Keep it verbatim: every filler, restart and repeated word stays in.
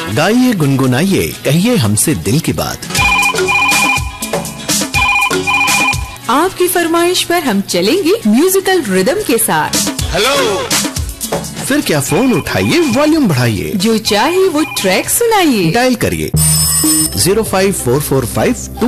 गाइए गुनगुनाइए कहिए हमसे दिल की बात। आपकी फरमाइश पर हम चलेंगे म्यूजिकल रिदम के साथ। हेलो, फिर क्या फोन उठाइए, वॉल्यूम बढ़ाइए, जो चाहे वो ट्रैक सुनाइए। डायल करिए zero five four four five to